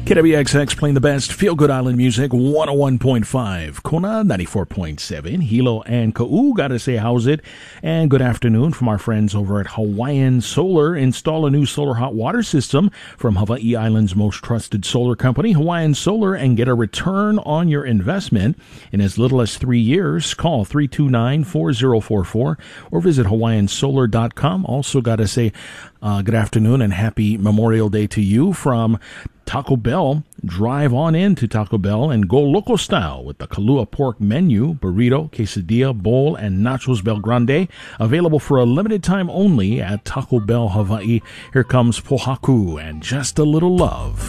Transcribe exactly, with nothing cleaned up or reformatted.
K W X X playing the best feel-good island music, one oh one point five. Kona, ninety-four point seven. Hilo and Ka'u, gotta say how's it? And good afternoon from our friends over at Hawaiian Solar. Install a new solar hot water system from Hawaii Island's most trusted solar company, Hawaiian Solar, and get a return on your investment in as little as three years. Call three two nine, four oh four four or visit hawaiian solar dot com. Also gotta say uh, good afternoon and happy Memorial Day to you from Taco Bell. Drive on in to Taco Bell and go local style with the Kalua pork menu, burrito, quesadilla, bowl, and nachos Bel Grande. Available for a limited time only at Taco Bell Hawaii. Here comes Pohaku and Just a Little Love.